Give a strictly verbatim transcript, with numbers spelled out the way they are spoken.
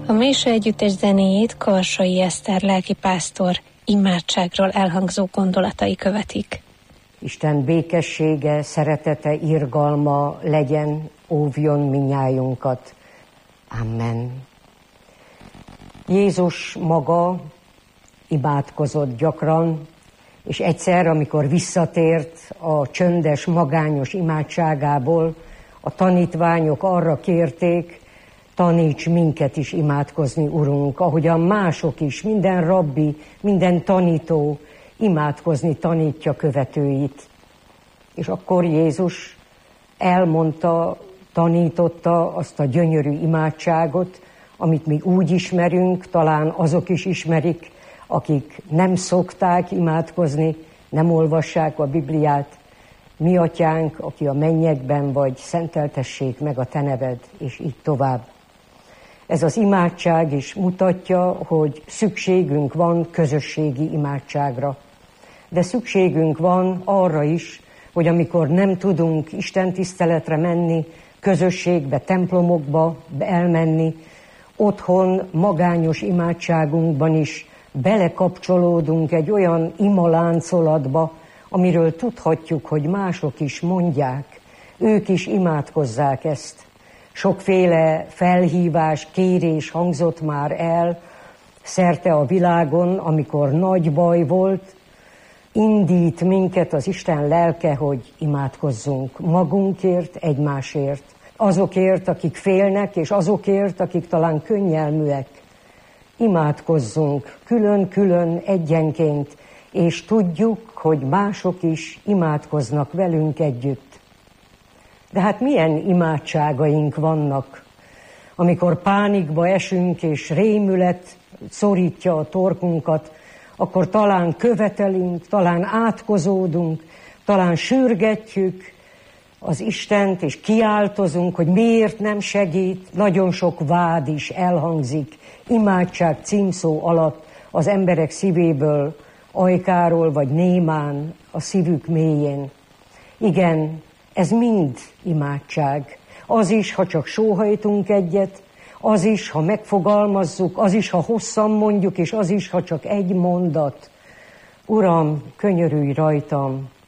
A műsor együttes zenéjét Karsai Eszter lelkipásztor imádságról elhangzó gondolatai követik. Isten békessége, szeretete, irgalma legyen, óvjon minnyájunkat. Amen. Jézus maga imádkozott gyakran, és egyszer, amikor visszatért a csöndes, magányos imádságából, a tanítványok arra kérték, taníts minket is imádkozni, Urunk, ahogyan mások is, minden rabbi, minden tanító imádkozni tanítja követőit. És akkor Jézus elmondta, tanította azt a gyönyörű imádságot, amit mi úgy ismerünk, talán azok is ismerik, akik nem szokták imádkozni, nem olvassák a Bibliát. Mi atyánk, aki a mennyekben vagy, szenteltessék meg a te neved, és így tovább. Ez az imádság is mutatja, hogy szükségünk van közösségi imádságra. De szükségünk van arra is, hogy amikor nem tudunk istentiszteletre menni, közösségbe, templomokba elmenni, otthon magányos imádságunkban is belekapcsolódunk egy olyan imaláncolatba, amiről tudhatjuk, hogy mások is mondják, ők is imádkozzák ezt. Sokféle felhívás, kérés hangzott már el szerte a világon, amikor nagy baj volt, indít minket az Isten lelke, hogy imádkozzunk magunkért, egymásért, azokért, akik félnek, és azokért, akik talán könnyelműek. Imádkozzunk külön-külön, egyenként, és tudjuk, hogy mások is imádkoznak velünk együtt. De hát milyen imádságaink vannak, amikor pánikba esünk, és rémület szorítja a torkunkat, akkor talán követelünk, talán átkozódunk, talán sürgetjük az Istent, és kiáltozunk, hogy miért nem segít. Nagyon sok vád is elhangzik imádság címszó alatt az emberek szívéből, ajkáról vagy némán a szívük mélyén. Igen, ez mind imádság. Az is, ha csak sóhajtunk egyet, az is, ha megfogalmazzuk, az is, ha hosszan mondjuk, és az is, ha csak egy mondat. Uram, könyörülj rajtam,